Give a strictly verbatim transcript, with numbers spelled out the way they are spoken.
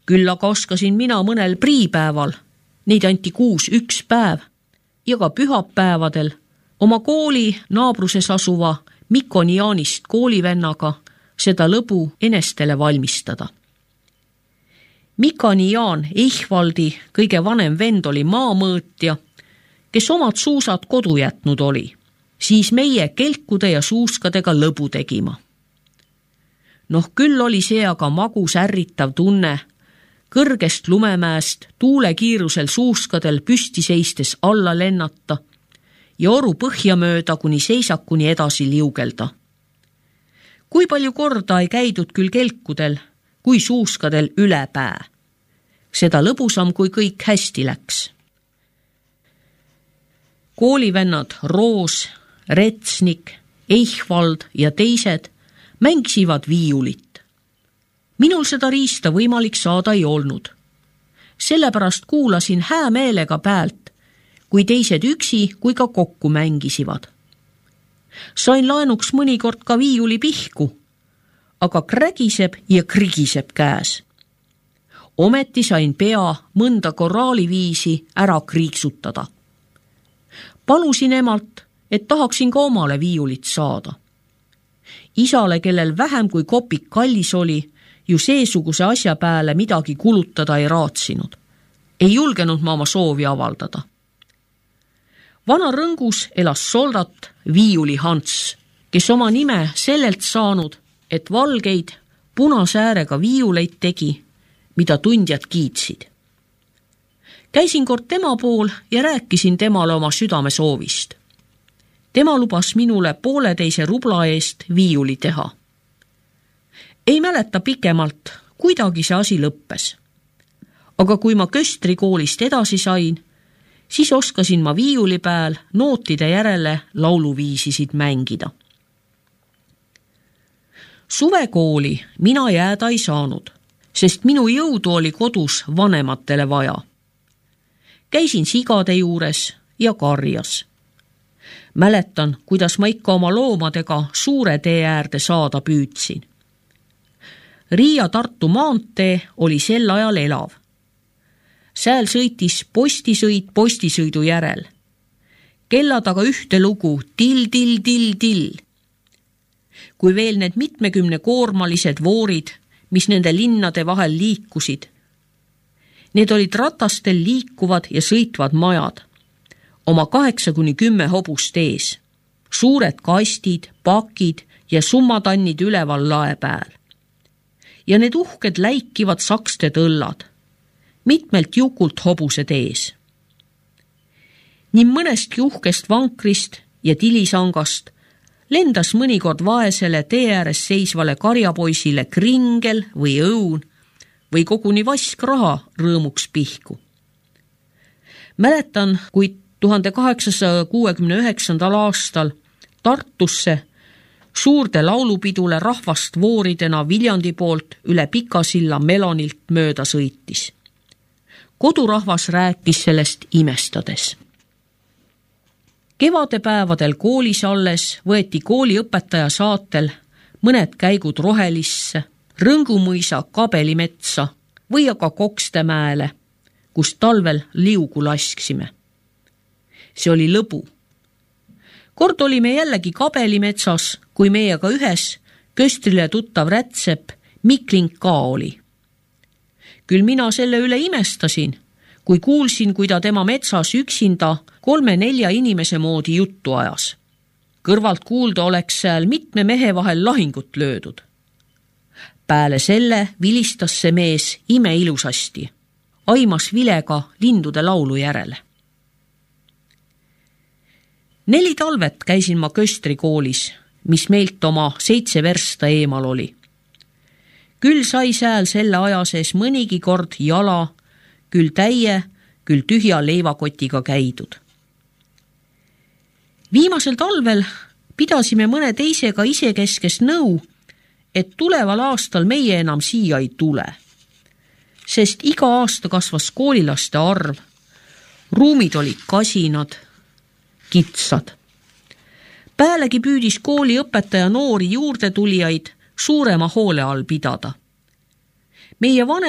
Küll aga oskasin mina mõnel priipäeval, neid anti kuus üks päev, ja ka pühapäevadel oma kooli naabruses asuva Mikonianist koolivennaga seda lõbu enestele valmistada. Mikonian Eichvaldi kõige vanem vend oli maamõõtja, kes omad suusad kodu jätnud oli, siis meie kelkude ja suuskadega lõbu tegima. Noh, küll oli see aga magus ärritav tunne, kõrgest lumemäest tuule kiirusel suuskadel püsti seistes alla lennata ja oru põhja mööda kuni seisakuni edasi liugelda. Kui palju korda ei käidud küll kelkudel, kui suuskadel üle pää. Seda lõbusam, kui kõik hästi läks. Koolivennad Roos, Retsnik, Eichvald ja teised mängivad viiulit. Minul seda riista võimalik saada ei olnud. Sellepärast kuulasin hää meelega päält, kui teised üksi kui ka kokku mängisivad. Sain laenuks mõnikord ka viiuli pihku, aga krägiseb ja krigiseb käes. Ometi sain pea mõnda koraaliviisi ära kriiksutada. Palusin emalt, et tahaksin ka omale viiulit saada. Isale, kellel vähem kui kopik kallis oli, ju seesuguse asja pääle midagi kulutada ei raatsinud. Ei julgenud ma oma soovi avaldada. Vana rõngus elas soldat Viiuli Hans, kes oma nime sellelt saanud, et valgeid punase äärega viiuleid tegi, mida tundjad kiitsid. Käisin kord tema pool ja rääkisin temale oma südame soovist. Tema lubas minule pooleteise rubla eest viiuli teha. Ei mäleta pikemalt, kuidagi see asi lõppes. Aga kui ma Köstri koolist edasi sain, siis oskasin ma viiuli pääl nootide järele lauluviisisid mängida. Suvekooli mina jääda ei saanud, sest minu jõudu oli kodus vanematele vaja. Käisin sigade juures ja karjas. Mäletan, kuidas ma ikka oma loomadega suure tee äärde saada püüdsin. Riia-Tartu maantee oli sel ajal elav. Sääl sõitis postisõit postisõidu järel. Kella taga ühte lugu till, till, till, till. Kui veel need mitmekümne koormalised voorid, mis nende linnade vahel liikusid. Need olid ratastel liikuvad ja sõitvad majad. Oma kaheksa kuni kümme hobust ees. Suured kastid, pakid ja summatannid üleval lae pääl. Ja need uhked läikivad sakste tõllad. Mitmelt jukult hobused ees. Nii mõnestki uhkest vankrist ja tilisangast lendas mõnikord vaesele tee ääres seisvale karjapoisile kringel või õun või koguni vask raha rõõmuks pihku. Mäletan, kui tuhande kaheksasaja kuuekümne üheksandal aastal Tartusse suurde laulupidule rahvast vooridena Viljandi poolt üle Pikasilla melonilt mööda sõitis. Kodurahvas rääkis sellest imestades. Kevadepäevadel koolis alles võeti kooliõpetaja saatel mõned käigud Rohelisse, Rõngumõisa Kabelimetsa või aga Kokstemäele, kus talvel liugu lasksime. See oli lõbu. Kord olime jällegi Kabelimetsas, kui meiega ühes Köstrile tuttav rätsep Mikling ka oli. Küll mina selle üle imestasin, kui kuulsin, kui ta tema metsas üksinda kolme-nelja inimese moodi juttu ajas. Kõrvalt kuulda oleks seal mitme mehe vahel lahingut löödud. Pääle selle vilistas see mees ime ilusasti, aimas vilega lindude laulu järele. Neli talvet käisin ma Köstri koolis, mis meilt oma seitse versta eemal oli. Küll sai sääl selle aja sees mõnigi kord jala, küll täie, küll tühja leivakotiga käidud. Viimasel talvel pidasime mõne teisega isekeskes nõu, et tuleval aastal meie enam siia ei tule, sest iga aasta kasvas koolilaste arv, ruumid olid kasinad, kitsad. Päälegi püüdis kooliõpetaja noori juurde tulijaid suurema hoole all pidada. Meie vanem